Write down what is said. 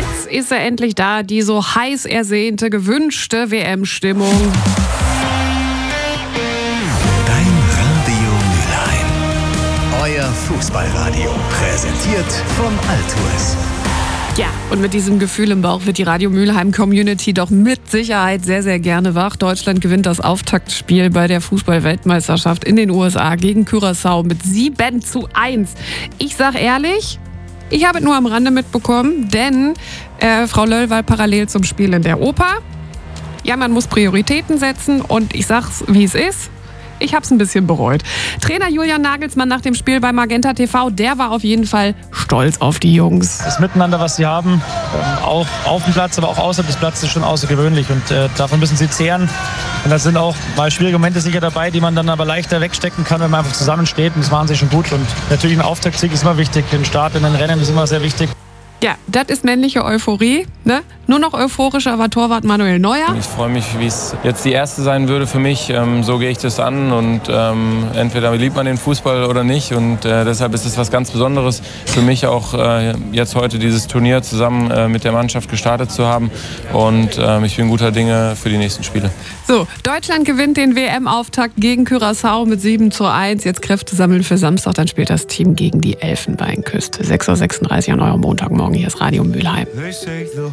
Jetzt ist er endlich da, die so heiß ersehnte, gewünschte WM-Stimmung. Dein Radio Mülheim. Euer Fußballradio. Präsentiert von Altours. Ja, und mit diesem Gefühl im Bauch wird die Radio Mülheim-Community doch mit Sicherheit sehr, sehr gerne wach. Deutschland gewinnt das Auftaktspiel bei der Fußball-Weltmeisterschaft in den USA gegen Curaçao mit 7:1. Ich sag ehrlich, ich habe es nur am Rande mitbekommen, denn Frau Löll war parallel zum Spiel in der Oper. Ja, man muss Prioritäten setzen und ich sag's, wie es ist. Ich hab's ein bisschen bereut. Trainer Julian Nagelsmann nach dem Spiel bei Magenta TV, der war auf jeden Fall stolz auf die Jungs. Das Miteinander, was sie haben, auch auf dem Platz, aber auch außerhalb des Platzes, ist schon außergewöhnlich und davon müssen sie zehren. Und da sind auch mal schwierige Momente sicher dabei, die man dann aber leichter wegstecken kann, wenn man einfach zusammensteht, und das machen sie schon gut. Und natürlich ein Auftaktsieg ist immer wichtig, ein Start in den Rennen ist immer sehr wichtig. Ja, das ist männliche Euphorie, ne? Nur noch euphorischer war Torwart Manuel Neuer. Ich freue mich, wie es jetzt die erste sein würde für mich. So gehe ich das an und entweder liebt man den Fußball oder nicht. Und deshalb ist es was ganz Besonderes für mich auch jetzt heute dieses Turnier zusammen mit der Mannschaft gestartet zu haben. Und ich bin guter Dinge für die nächsten Spiele. So, Deutschland gewinnt den WM-Auftakt gegen Curaçao mit 7:1. Jetzt Kräfte sammeln für Samstag, dann spielt das Team gegen die Elfenbeinküste. 6:36 Uhr an eurem Montagmorgen. Hier ist Radio Mülheim. They say the